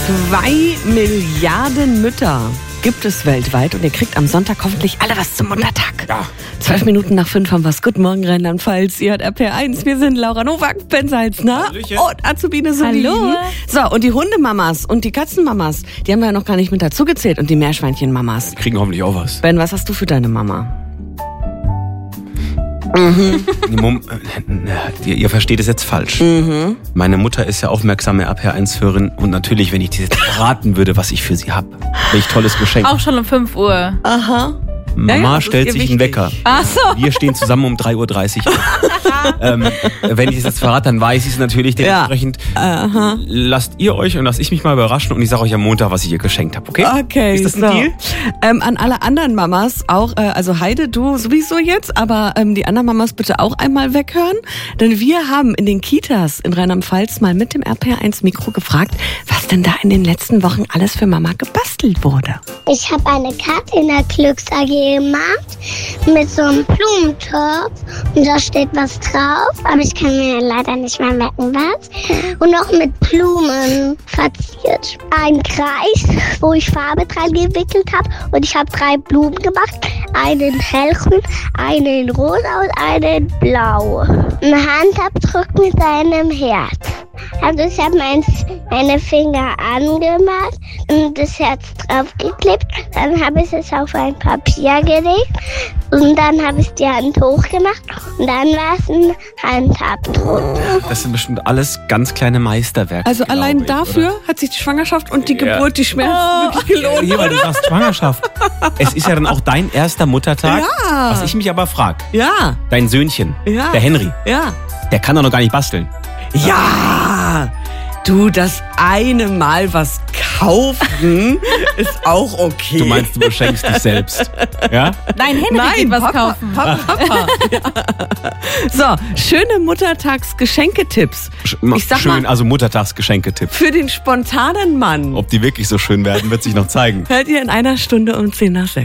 2 Milliarden Mütter gibt es weltweit und ihr kriegt am Sonntag hoffentlich alle was zum Muttertag. Ja. 12 Minuten nach 5 haben wir es. Guten Morgen, Rheinland-Pfalz. Ihr hört RPR1. Wir sind Laura Nowak, Ben Salzner und Azubine Solin. Hallo. So, und die Hundemamas und die Katzenmamas, die haben wir ja noch gar nicht mit dazugezählt. Und die Meerschweinchenmamas. Die kriegen hoffentlich auch was. Ben, was hast du für deine Mama? Ihr versteht es jetzt falsch. Meine Mutter ist ja aufmerksame RPR1-Hörerin und natürlich, wenn ich dir jetzt verraten würde, was ich für sie habe, welch tolles Geschenk. Auch schon um 5 Uhr. Aha. Mama das stellt ist ihr sich einen wichtig. Wecker. Ach so. Wir stehen zusammen um 3.30 Uhr. Wenn ich es jetzt verrate, dann weiß ich es natürlich dementsprechend. Lasst ihr euch und lasst ich mich mal überraschen und ich sage euch am Montag, was ich ihr geschenkt habe, okay? Okay, Ist das ein so. Deal? An alle anderen Mamas auch, also Heide, du sowieso jetzt, aber die anderen Mamas bitte auch einmal weghören, denn wir haben in den Kitas in Rheinland-Pfalz mal mit dem RPR1 Mikro gefragt, was denn da in den letzten Wochen alles für Mama gebastelt wurde. Ich habe eine Karte in der Glücks AG gemacht mit so einem Blumentopf und da steht was drauf, aber ich kann mir leider nicht mehr merken, was. Und noch mit Blumen verziert. Ein Kreis, wo ich Farbe dran gewickelt habe und ich habe 3 Blumen gemacht. Einen hellgrün, einen rosa und einen blau. Ein Handabdruck mit einem Herz. Also ich habe meine Finger angemacht und das Herz draufgeklebt. Dann habe ich es auf ein Papier gelegt und dann habe ich die Hand hochgemacht und dann war es ein Handabdruck. Das sind bestimmt alles ganz kleine Meisterwerke. Also allein glaube ich, dafür oder? hat sich die Schwangerschaft und die Ja. Geburt, die Schmerzen wirklich gelohnt. Hier, weil du sagst Schwangerschaft. Es ist ja dann auch dein erster Muttertag. Ja. Was ich mich aber frage, Ja, dein Söhnchen, Ja. der Henry, ja. der kann doch noch gar nicht basteln. Ja, du, das eine Mal was kaufen ist auch okay. Du meinst, du beschenkst dich selbst. Ja? Nein, Henry geht was kaufen. Papa. Ja. So, schöne Muttertags-Geschenketipps. Ich sag Schön, mal, also Muttertagsgeschenketipp. für den spontanen Mann Ob die wirklich so schön werden, wird sich noch zeigen. hört ihr in einer Stunde um 10 nach 6.